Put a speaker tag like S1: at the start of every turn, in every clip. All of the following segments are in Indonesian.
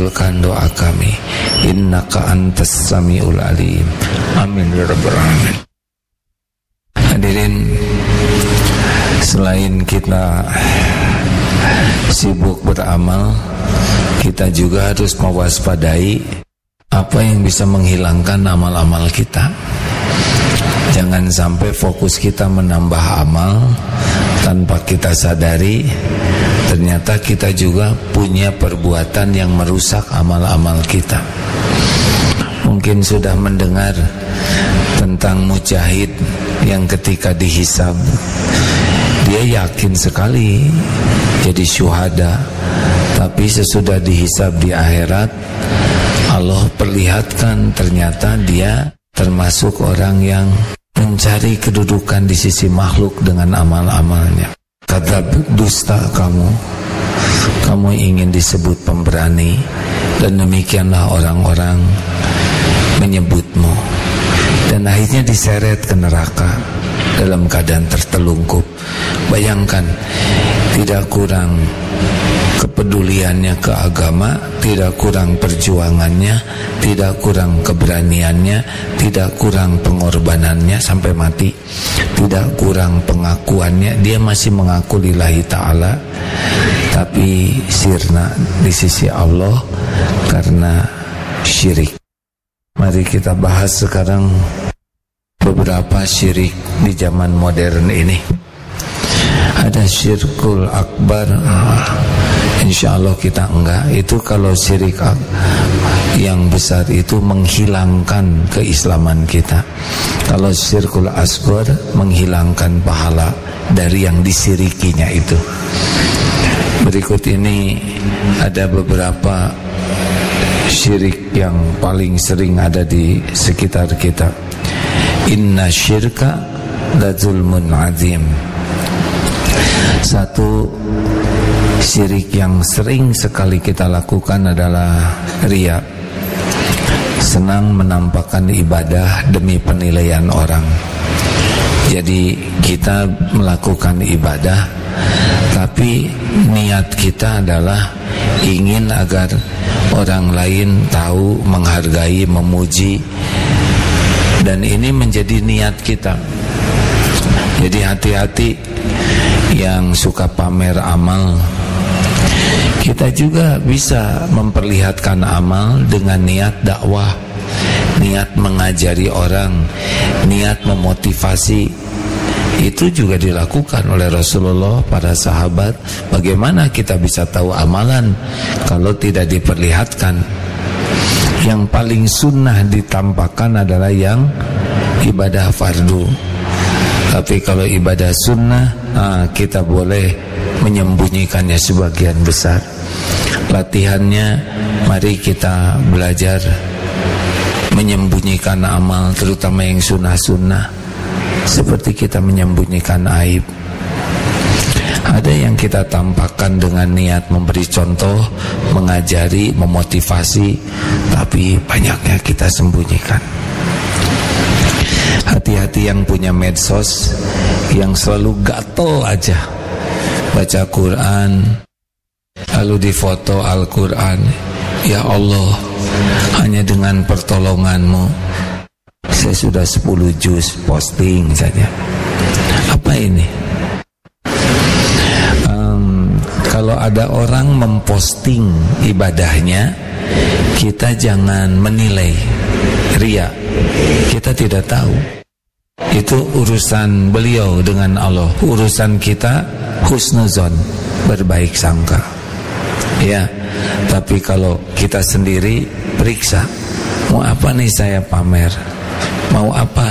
S1: kabulkan doa kami. Innaka antas samiul alim. Amin ya rabbal alamin. Hadirin, selain kita sibuk beramal, kita juga harus mewaspadai apa yang bisa menghilangkan amal-amal kita. Jangan sampai fokus kita menambah amal tanpa kita sadari ternyata kita juga punya perbuatan yang merusak amal-amal kita. Mungkin sudah mendengar tentang mujahid yang ketika dihisab dia yakin sekali jadi syuhada, tapi sesudah dihisab di akhirat Allah perlihatkan ternyata dia termasuk orang yang mencari kedudukan di sisi makhluk dengan amal-amalnya. Kadzab, dusta kamu ingin disebut pemberani, dan demikianlah orang-orang menyebutmu, dan akhirnya diseret ke neraka dalam keadaan tertelungkup. Bayangkan, tidak kurang kepeduliannya ke agama, tidak kurang perjuangannya, tidak kurang keberaniannya, tidak kurang pengorbanannya sampai mati, tidak kurang pengakuannya. Dia masih mengaku lillahi ta'ala, tapi sirna di sisi Allah karena syirik. Mari kita bahas sekarang beberapa syirik di zaman modern ini. Ada syirkul akbar, insya Allah kita enggak. Itu kalau syirik yang besar itu menghilangkan keislaman kita. Kalau syirkul asghar menghilangkan pahala dari yang disirikinya itu. Berikut ini ada beberapa syirik yang paling sering ada di sekitar kita. Inna syirka la zulmun azim. Satu syirik yang sering sekali kita lakukan adalah riya. Senang menampakkan ibadah demi penilaian orang. Jadi kita melakukan ibadah, tapi niat kita adalah ingin agar orang lain tahu, menghargai, memuji, dan ini menjadi niat kita. Jadi hati-hati yang suka pamer amal. Kita juga bisa memperlihatkan amal dengan niat dakwah, niat mengajari orang, niat memotivasi. Itu juga dilakukan oleh Rasulullah, para sahabat. Bagaimana kita bisa tahu amalan kalau tidak diperlihatkan? Yang paling sunnah ditampakkan adalah yang ibadah fardu. Tapi kalau ibadah sunnah, kita boleh menyembunyikannya sebagian besar. Latihannya, mari kita belajar menyembunyikan amal, terutama yang sunnah-sunnah, seperti kita menyembunyikan aib. Ada yang kita tampakkan dengan niat memberi contoh, mengajari, memotivasi, tapi banyaknya kita sembunyikan. Hati-hati yang punya medsos, yang selalu gatel aja baca Quran, lalu difoto Al-Quran. Ya Allah, hanya dengan pertolonganmu saya sudah 10 juz posting saja. Apa ini? Kalau ada orang memposting ibadahnya, kita jangan menilai riya. Kita tidak tahu. Itu urusan beliau dengan Allah. Urusan kita husnuzon, berbaik sangka. Ya, tapi kalau kita sendiri periksa, mau apa nih saya pamer? Mau apa?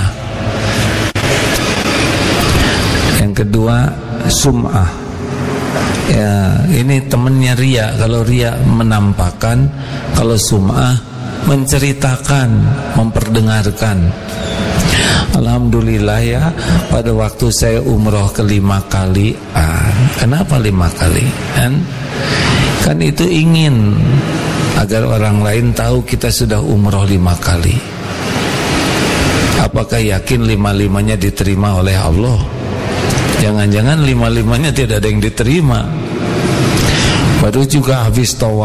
S1: Yang kedua, sum'ah. Ya, ini temennya riya. Kalau riya menampakkan, kalau sum'ah menceritakan, memperdengarkan. Alhamdulillah ya, pada waktu saya umroh ke 5 kali. Kenapa 5 kali? Kan itu ingin agar orang lain tahu kita sudah umroh 5 kali. Apakah yakin 5-5-nya diterima oleh Allah? Jangan-jangan 5-5-nya tidak ada yang diterima. Baru juga habis tawaf